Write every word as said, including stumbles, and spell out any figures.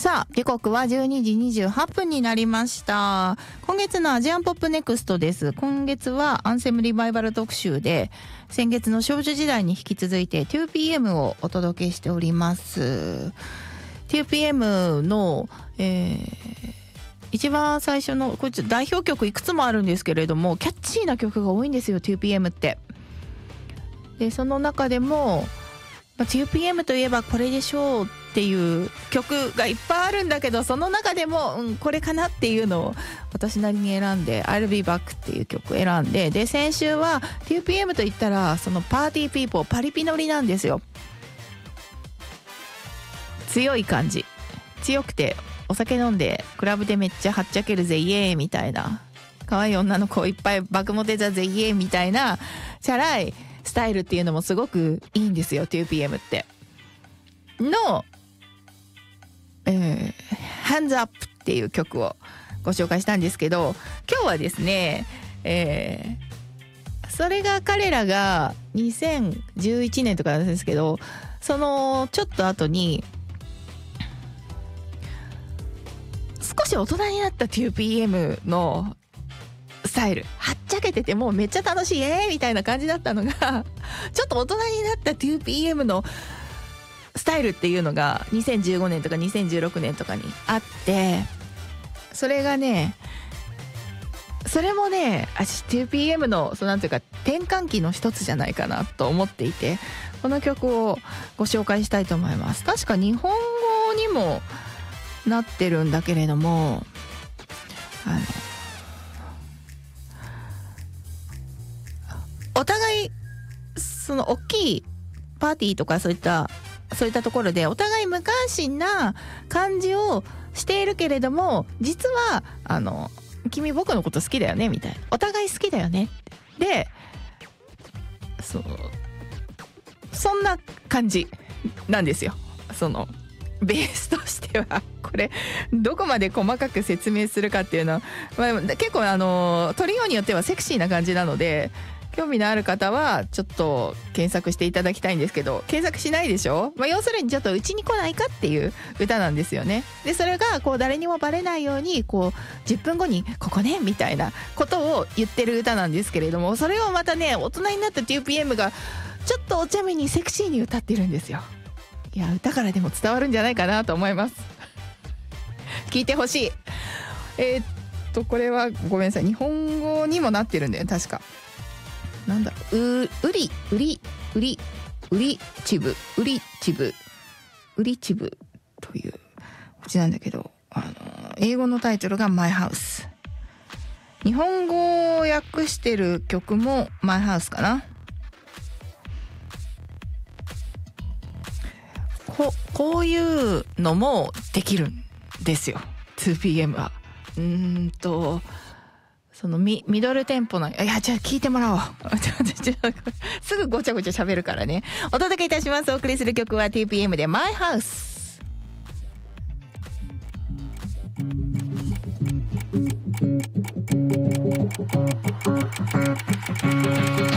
さあ時刻はじゅうにじにじゅうはっぷんになりました。今月のアジアンポップネクストです。今月はアンセムリバイバル特集で、先月の少女時代に引き続いて ツーピーエム をお届けしております。 ツーピーエム の、えー、一番最初のこれ代表曲いくつもあるんですけれども、キャッチーな曲が多いんですよ ツーピーエム って。でその中でも、まあ、ツーピーエム といえばこれでしょうっていう曲がいっぱいあるんだけど、その中でも、うん、これかなっていうのを私なりに選んで I'll be back っていう曲を選んで、で先週は ツーピーエム といったらそのパーティーピーポーパリピノリなんですよ。強い感じ、強くてお酒飲んでクラブでめっちゃはっちゃけるぜイエーイみたいな、可愛い女の子をいっぱい爆モテだぜイエーイみたいなチャラいスタイルっていうのもすごくいいんですよ ツーピーエム っての、えー、Hands Up っていう曲をご紹介したんですけど、今日はですね、えー、それが彼らがにせんじゅういちねんとかなんですけど、そのちょっと後に少し大人になった ツーピーエム のスタイル、はっちゃけててもうめっちゃ楽しいえーみたいな感じだったのがちょっと大人になった ツーピーエム のスタイルっていうのがにせんじゅうごねんとかにせんじゅうろくねんとかにあって、それがね、それもね、私 ツーピーエム のそうなんていうか転換期の一つじゃないかなと思っていて、この曲をご紹介したいと思います。確か日本語にもなってるんだけれども、あのお互いその大きいパーティーとかそういったそういったところでお互い無関心な感じをしているけれども、実はあの君僕のこと好きだよねみたいな、お互い好きだよねで、そうそんな感じなんですよ。そのベースとしてはこれどこまで細かく説明するかっていうのは、まあ、結構あのトリオによってはセクシーな感じなので、興味のある方はちょっと検索していただきたいんですけど、検索しないでしょ、まあ、要するにちょっとうちに来ないかっていう歌なんですよね。でそれがこう誰にもバレないようにこうじゅっぷんごにここねみたいなことを言ってる歌なんですけれども、それをまたね大人になった ツーピーエム がちょっとお茶目にセクシーに歌ってるんですよ。いや歌からでも伝わるんじゃないかなと思います聞いてほしい。えー、っとこれはごめんなさい、日本語にもなってるんだよ確か。なんだろう、うりうりうりうりちぶうりちぶうりちぶといううちなんだけど、あの英語のタイトルがマイハウス、日本語を訳してる曲もマイハウスかな。こ, こういうのもできるんですよ ツーピーエム は。うーんとその ミ, ミドルテンポの、いやじゃあ聞いてもらおうすぐごちゃごちゃ喋るからね。お届けいたします。お送りする曲は ツーピーエム でマイハウス。